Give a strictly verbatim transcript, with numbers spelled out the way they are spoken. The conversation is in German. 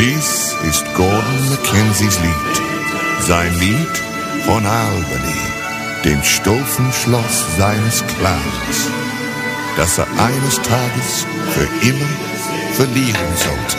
Dies ist Gordon Mackenzies Lied. Sein Lied von Albany, dem Stufenschloss seines Clans, das er eines Tages für immer verlieren sollte.